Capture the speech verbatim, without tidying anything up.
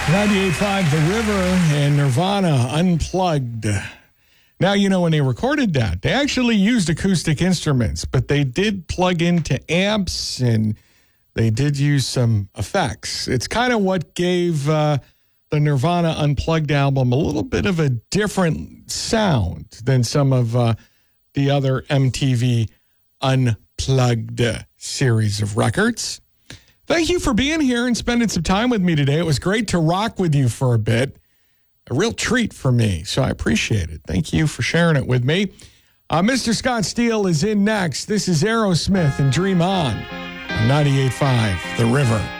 ninety-eight point five The River and Nirvana Unplugged. Now, you know, when they recorded that, they actually used acoustic instruments, but they did plug into amps and they did use some effects. It's kind of what gave uh, the Nirvana Unplugged album a little bit of a different sound than some of uh, the other M T V Unplugged series of records. Thank you for being here and spending some time with me today. It was great to rock with you for a bit. A real treat for me, so I appreciate it. Thank you for sharing it with me. Uh, Mister Scott Steele is in next. This is Aerosmith and Dream On on ninety-eight point five The River.